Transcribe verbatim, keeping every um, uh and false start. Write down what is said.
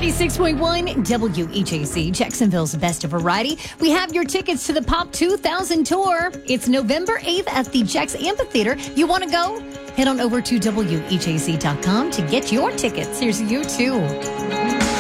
ninety-six point one W H A C, Jacksonville's best of variety. We have your tickets to the Pop two thousand tour. It's November eighth at the Jax Amphitheater. You want to go? Head on over to W H A C dot com to get your tickets. Here's you too.